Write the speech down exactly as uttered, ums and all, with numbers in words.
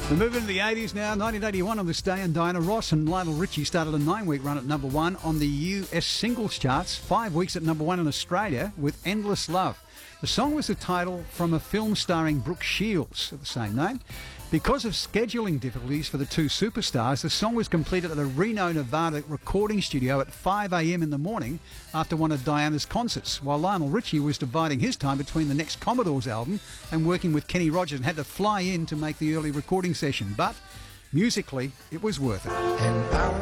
We move into the eighties now. nineteen eighty-one on this day, and Diana Ross and Lionel Richie started a nine-week run at number one on the U S singles charts, five weeks at number one in Australia with Endless Love. The song was the title from a film starring Brooke Shields of the same name. Because of scheduling difficulties for the two superstars, the song was completed at a Reno, Nevada recording studio at five a.m. in the morning after one of Diana's concerts, while Lionel Richie was dividing his time between the next Commodores album and working with Kenny Rogers and had to fly in to make the early recording session. But musically, it was worth it. And